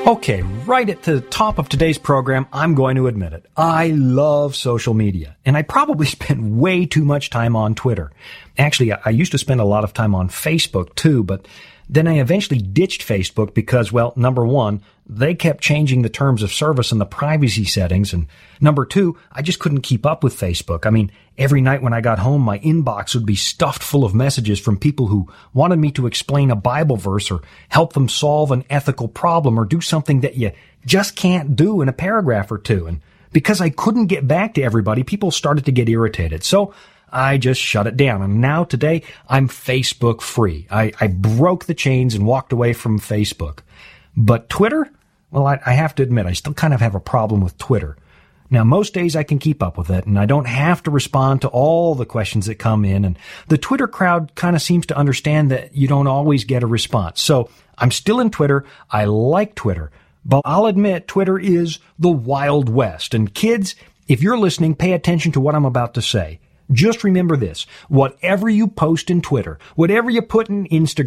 Okay, right at the top of today's program, I'm going to admit it. I love social media, and I probably spend way too much time on Twitter. Actually, I used to spend a lot of time on Facebook too, but then I eventually ditched Facebook because, well, number one, they kept changing the terms of service and the privacy settings, and number two, I just couldn't keep up with Facebook. I mean, every night when I got home, my inbox would be stuffed full of messages from people who wanted me to explain a Bible verse or help them solve an ethical problem or do something that you just can't do in a paragraph or two. And because I couldn't get back to everybody, people started to get irritated. So I just shut it down. And now today, I'm Facebook free. I broke the chains and walked away from Facebook. But Twitter? Well, I have to admit, I still kind of have a problem with Twitter. Now, most days I can keep up with it, and I don't have to respond to all the questions that come in, and the Twitter crowd kind of seems to understand that you don't always get a response. So I'm still in Twitter. I like Twitter. But I'll admit, Twitter is the Wild West. And kids, if you're listening, pay attention to what I'm about to say. Just remember this. Whatever you post in Twitter, whatever you put in Instagram,